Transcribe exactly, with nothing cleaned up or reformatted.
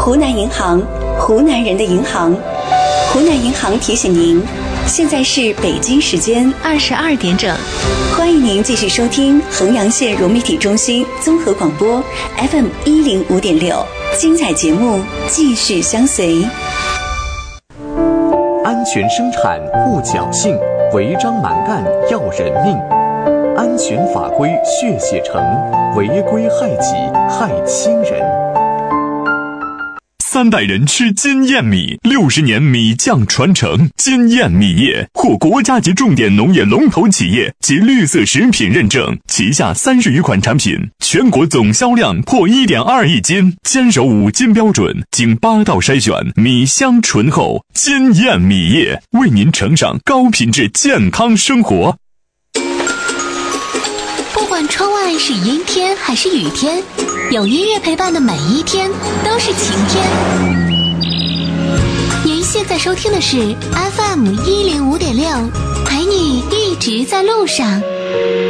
湖南银行，湖南人的银行。湖南银行提醒您，现在是北京时间二十二点整，欢迎您继续收听衡阳县融媒体中心综合广播 F M 一零五点六，精彩节目继续相随。 安全生产护侥幸，违章蛮干要人命。安全法规血写成，违规害己害亲人。 三代人吃金燕米，六十年米酱传承。金燕米业获国家级重点农业龙头企业及绿色食品认证，旗下三十余款产品，全国总销量破 一点二亿斤，坚守五金标准，经八道筛选，米香醇厚。金燕米业为您呈上高品质健康生活。 不管窗外是阴天还是雨天，有音乐陪伴的每一天都是晴天。您现在收听的是 F M 一零五点六，陪你一直在路上。